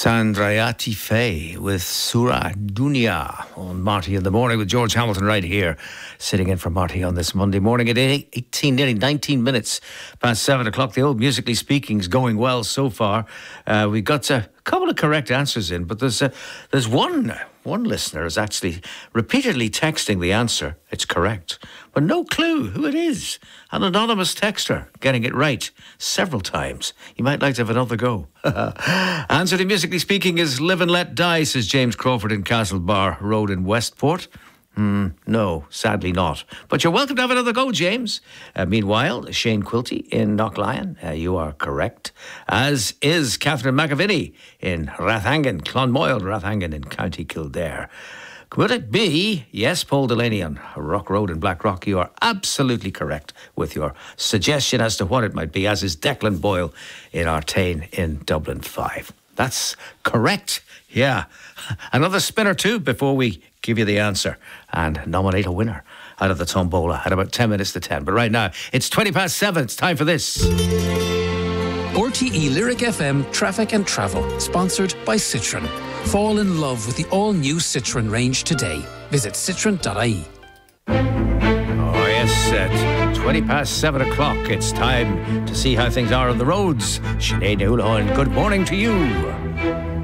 Sandrayati Faye with Surah Dunya on Marty in the Morning with George Hamilton right here, sitting in for Marty on this Monday morning at 18, nearly 19 minutes past 7 o'clock. The old Musically Speaking's going well so far. We got a couple of correct answers in, but there's one listener is actually repeatedly texting the answer. It's correct, but no clue who it is. An anonymous texter getting it right several times. You might like to have another go. Answer to Musically Speaking is Live and Let Die, says James Crawford in Castlebar Road in Westport. No, sadly not. But you're welcome to have another go, James. Meanwhile, Shane Quilty in Knocklion, you are correct. As is Catherine McAviney in Rathangan, Clonmoyle, Rathangan in County Kildare. Could it be? Yes, Paul Delaney on Rock Road in Blackrock. You are absolutely correct with your suggestion as to what it might be, as is Declan Boyle in Artane in Dublin 5. That's correct. Yeah. Another spin or two before we give you the answer and nominate a winner out of the tombola at about 10 minutes to 10. But right now, it's 20 past 7. It's time for this. RTE Lyric FM Traffic and Travel, sponsored by Citroën. Fall in love with the all-new Citroën range today. Visit citroen.ie. Oh yes, at 20 past 7 o'clock, it's time to see how things are on the roads. Sinead Houlihan, good morning to you.